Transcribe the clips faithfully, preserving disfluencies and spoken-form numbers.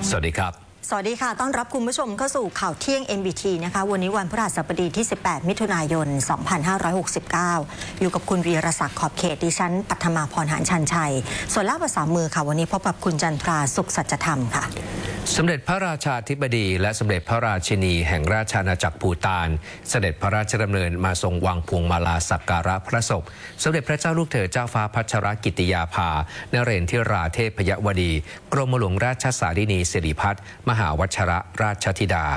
สวัสดีครับสวัสดีค่ะต้อนรับคุณผู้ชมเข้าสู่ข่าวเที่ยง เอ็น บี ที นะคะวันนี้วันพฤหัสบดีที่สิบแปดมิถุนายนสองพันห้าร้อยหกสิบเก้าอยู่กับคุณวีรศักดิ์ขอบเขตดิฉันปัทมาพรหานชันชัยส่วนล่าภาษามือค่ะวันนี้พบกับคุณจันทราสุขสัจธรรมค่ะสมเด็จพระราชาธิบดีและสมเด็จพระราชินีแห่งราชอาณาจักรภูฏานเสด็จพระราชดำเนินมาทรงวางพวงมาลาสักการะพระศพสมเด็จพระเจ้าลูกเธอเจ้าฟ้าพัชรกิติยาภานเรนทิราเทพยวดีกรมหลวงราชสารินีสิริพัฒน์มหาวชรราชธิดา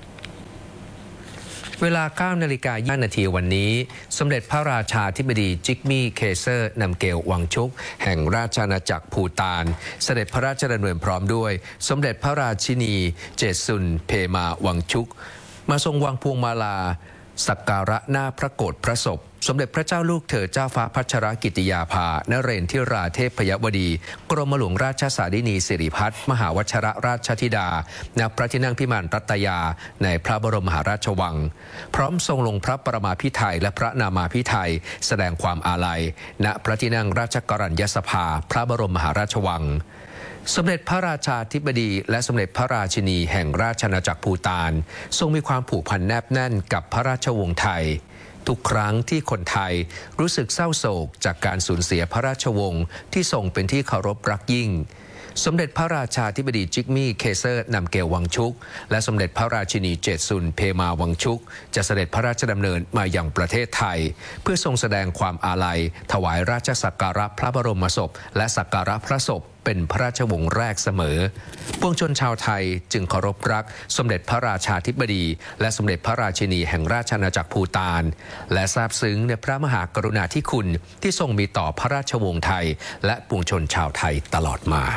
เวลา เก้านาฬิกายี่สิบ นาทีวันนี้สมเด็จพระราชาธิบดีจิกมี่เคเซอร์นำเกลวังชุกแห่งราชอาณาจักรภูฏานเสด็จพระราชดำเนินพร้อมด้วยสมเด็จพระราชินีเจสุนเพมาวังชุกมาทรงวางพวงมาลาสักการะหน้าพระโกฐพระศพสมเด็จพระเจ้าลูกเธอเจ้าฟ้าพัชรกิติยาภานเรนทิราเทพยวดีกรมหลวงราชสารินีสิริพัฒน์มหาวชรราชธิดาณพระที่นั่งพิมานรัตยาในพระบรมมหาราชวังพร้อมทรงลงพระปรมาภิไธยและพระนามาภิไธยแสดงความอาลัยณพระที่นั่งราชกรัญญสภาพระบรมมหาราชวังสมเด็จพระราชาธิบดีและสมเด็จพระราชินีแห่งราชอาณาจักรภูฏานทรงมีความผูกพันแนบแน่นกับพระราชวงศ์ไทยทุกครั้งที่คนไทยรู้สึกเศร้าโศกจากการสูญเสียพระราชวงศ์ที่ทรงเป็นที่เคารพรักยิ่งสมเด็จพระราชาธิบดีจิกมี่เคเซอร์นำเกลวังชุกและสมเด็จพระราชินีเจสุนเพมาวังชุกจะเสด็จพระราชดำเนินมาอย่างประเทศไทยเพื่อทรงแสดงความอาลัยถวายราชสักการะพระบรมศพและสักการะพระศพเป็นพระราชวงศ์แรกเสมอปวงชนชาวไทยจึงเคารพรักสมเด็จพระราชาธิบดีและสมเด็จพระราชินีแห่งราชอาณาจักรภูฏานและซาบซึ้งในพระมหากรุณาธิคุณที่ทรงมีต่อพระราชวงศ์ไทยและปวงชนชาวไทยตลอดมา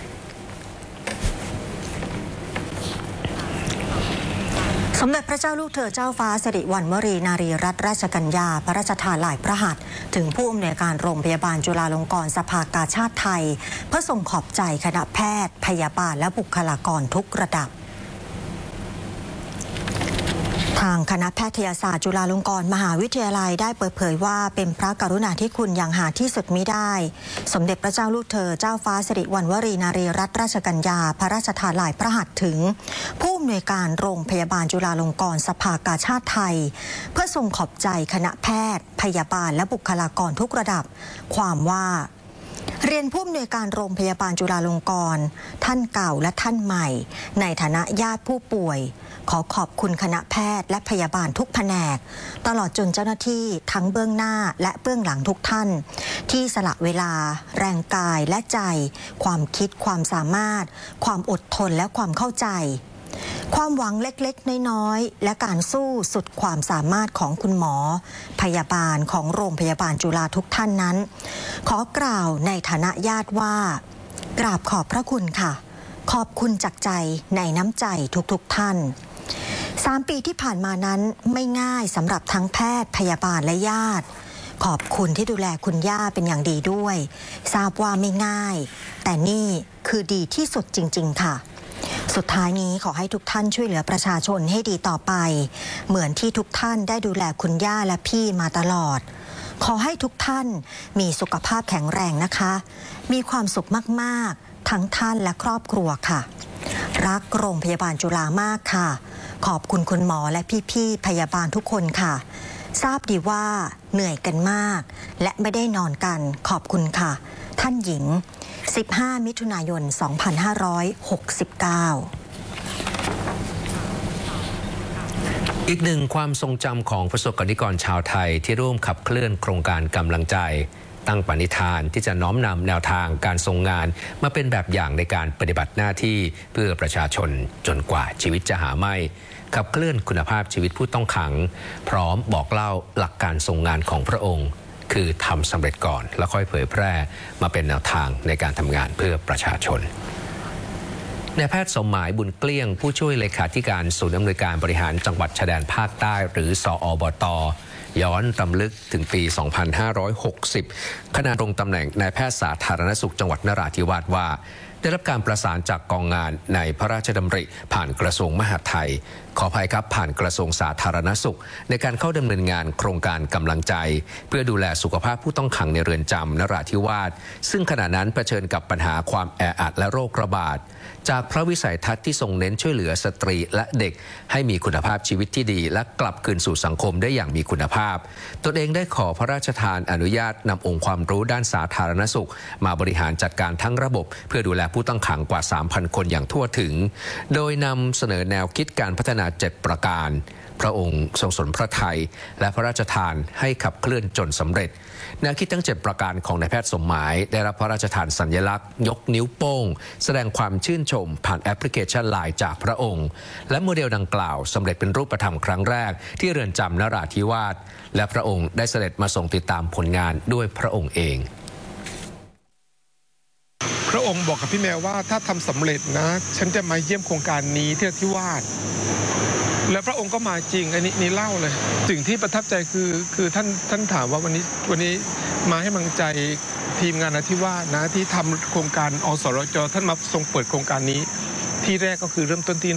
สมเด็จพระเจ้าลูกเธอเจ้าฟ้าสิริวัณวรีนารีรัตนราชกัญญาพระราชทานหลายพระหัตถ์ถึงผู้อำนวยการโรงพยาบาลจุฬาลงกรณ์สภากาชาดไทยเพื่อส่งขอบใจคณะแพทย์พยาบาลและบุคลากรทุกระดับทางคณะแพทยศาสตร์จุฬาลงกรณ์มหาวิทยาลัยได้เปิดเผยว่าเป็นพระกรุณาธิคุณอย่างหาที่สุดมิได้สมเด็จพระเจ้าลูกเธอเจ้าฟ้าสิริวัณวรีนารีรัตนราชกัญญาพระราชทานหลายพระหัตถ์ถึงผู้อำนวยการโรงพยาบาลจุฬาลงกรณ์สภากาชาดไทยเพื่อทรงขอบใจคณะแพทย์พยาบาลและบุคลากรทุกระดับความว่าเรียนผู้อำนวยการโรงพยาบาลจุฬาลงกรณ์ท่านเก่าและท่านใหม่ในฐานะญาติผู้ป่วยขอขอบคุณคณะแพทย์และพยาบาลทุกแผนกตลอดจนเจ้าหน้าที่ทั้งเบื้องหน้าและเบื้องหลังทุกท่านที่สละเวลาแรงกายและใจความคิดความสามารถความอดทนและความเข้าใจความหวังเล็กๆน้อยๆและการสู้สุดความสามารถของคุณหมอพยาบาลของโรงพยาบาลจุฬาทุกท่านนั้นขอกล่าวในฐานะญาติว่ากราบขอบพระคุณค่ะขอบคุณจากใจในน้ำใจทุกๆท่านสามปีที่ผ่านมานั้นไม่ง่ายสำหรับทั้งแพทย์พยาบาลและญาติขอบคุณที่ดูแลคุณย่าเป็นอย่างดีด้วยทราบว่าไม่ง่ายแต่นี่คือดีที่สุดจริงๆค่ะสุดท้ายนี้ขอให้ทุกท่านช่วยเหลือประชาชนให้ดีต่อไปเหมือนที่ทุกท่านได้ดูแลคุณย่าและพี่มาตลอดขอให้ทุกท่านมีสุขภาพแข็งแรงนะคะมีความสุขมากๆทั้งท่านและครอบครัวค่ะรักโรงพยาบาลจุฬามากค่ะขอบคุณคุณหมอและพี่ๆพยาบาลทุกคนค่ะทราบดีว่าเหนื่อยกันมากและไม่ได้นอนกันขอบคุณค่ะท่านหญิงสิบห้ามิถุนายนสองพันห้าร้อยหกสิบเก้าอีกหนึ่งความทรงจำของประสบกนิกรชาวไทยที่ร่วมขับเคลื่อนโครงการกำลังใจตั้งปณิธานที่จะน้อมนำแนวทางการทรงงานมาเป็นแบบอย่างในการปฏิบัติหน้าที่เพื่อประชาชนจนกว่าชีวิตจะหาไม่ขับเคลื่อนคุณภาพชีวิตผู้ต้องขังพร้อมบอกเล่าหลักการทรงงานของพระองค์คือทำสำเร็จก่อนแล้วค่อยเผยแพร่มาเป็นแนวทางในการทำงานเพื่อประชาชนนายแพทย์สมหมายบุญเกลี้ยงผู้ช่วยเลขาธิการศูนย์อำนวยการบริหารจังหวัดชายแดนภาคใต้หรือสอบต.ย้อนรำลึกถึงปี สองพันห้าร้อยหกสิบ ขณะลงตำแหน่งนายแพทย์สาธารณสุขจังหวัดนราธิวาสว่าได้รับการประสานจากกองงานในพระราชดำริผ่านกระทรวงมหาดไทยขออภัยครับผ่านกระทรวงสาธารณสุขในการเข้าดำเนินงานโครงการกำลังใจเพื่อดูแลสุขภาพผู้ต้องขังในเรือนจำนราธิวาสซึ่งขณะนั้นเผชิญกับปัญหาความแออัดและโรคระบาดจากพระวิสัยทัศน์ที่ทรงเน้นช่วยเหลือสตรีและเด็กให้มีคุณภาพชีวิตที่ดีและกลับคืนสู่สังคมได้อย่างมีคุณภาพตนเองได้ขอพระราชทานอนุญาตนำองค์ความรู้ด้านสาธารณสุขมาบริหารจัดการทั้งระบบเพื่อดูแลผู้ต้องขังกว่า สามพัน คนอย่างทั่วถึงโดยนำเสนอแนวคิดการพัฒนาเจ็ดประการพระองค์ทรงสนพระทัยและพระราชทานให้ขับเคลื่อนจนสำเร็จแนวคิดทั้งเจ็ดประการของนายแพทย์สมหมายได้รับพระราชทานสัญลักษณ์ยกนิ้วโป้งแสดงความชื่นชมผ่านแอปพลิเคชัน ไลน์ จากพระองค์และโมเดลดังกล่าวสำเร็จเป็นรูปธรรมครั้งแรกที่เรือนจำนราธิวาสและพระองค์ได้เสด็จมาทรงติดตามผลงานด้วยพระองค์เองพระองค์บอกกับพี่แมวว่าถ้าทำสำเร็จนะฉันจะมาเยี่ยมโครงการนี้ที่นราธิวาสแล้วพระองค์ก็มาจริงอันนี้นี่เล่าเลยสิ่งที่ประทับใจคือคือท่านท่านถามว่าวันนี้วันนี้มาให้กำลังใจทีมงานนราธิวาสนะที่ทำโครงการอสรจท่านมาทรงเปิดโครงการนี้ที่แรกก็คือเริ่มต้นที่